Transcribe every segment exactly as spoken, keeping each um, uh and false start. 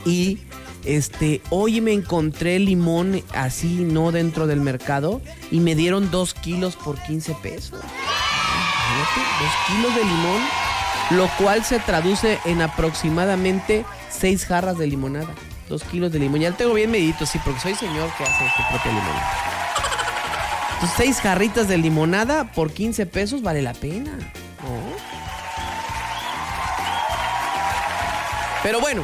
Y este, hoy me encontré limón así, no dentro del mercado, y me dieron dos kilos por quince pesos. Imagínate, dos kilos de limón, lo cual se traduce en aproximadamente seis jarras de limonada. Dos kilos de limón. Ya lo tengo bien medito, sí, porque soy señor que hace su propia limonada. Entonces, seis jarritas de limonada por quince pesos vale la pena, ¿no? Pero bueno,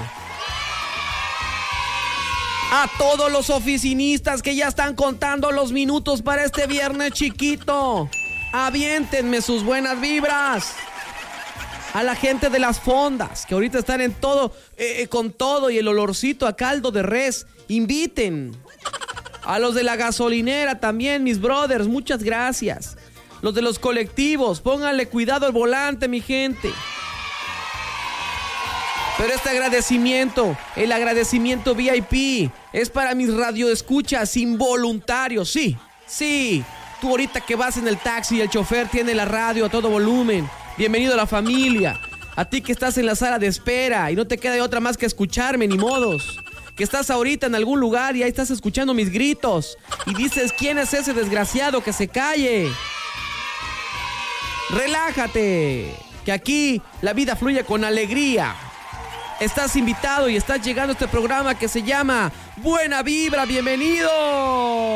a todos los oficinistas que ya están contando los minutos para este viernes chiquito, aviéntenme sus buenas vibras. A la gente de las fondas, que ahorita están en todo, eh, con todo y el olorcito a caldo de res, inviten. A los de la gasolinera también, mis brothers, muchas gracias. Los de los colectivos, pónganle cuidado al volante, mi gente. Pero este agradecimiento, el agradecimiento V I P, es para mis radioescuchas involuntarios, sí, sí. Tú ahorita que vas en el taxi y el chofer tiene la radio a todo volumen, bienvenido a la familia. A ti que estás en la sala de espera y no te queda de otra más que escucharme, ni modos. Que estás ahorita en algún lugar y ahí estás escuchando mis gritos y dices, ¿quién es ese desgraciado? Que se calle. Relájate, que aquí la vida fluye con alegría. Estás invitado y estás llegando a este programa que se llama Buena Vibra. ¡Bienvenido!